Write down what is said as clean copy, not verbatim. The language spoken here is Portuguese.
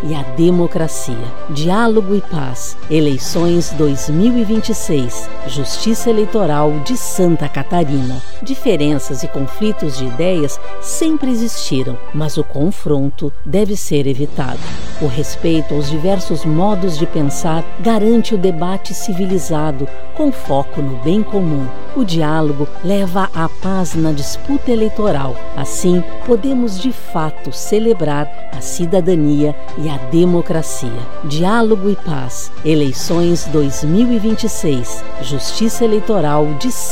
e a democracia. Diálogo e Paz. Eleições 2026. Justiça Eleitoral de Santa Catarina. Diferenças e conflitos de ideias sempre existiram, mas o confronto deve ser evitado. O respeito aos diversos modos de pensar garante o debate civilizado, com foco no bem comum. O diálogo leva à paz na disputa eleitoral. Assim, podemos de fato celebrar a cidadania e a democracia. Diálogo e Paz. Eleições 2026. Justiça Eleitoral de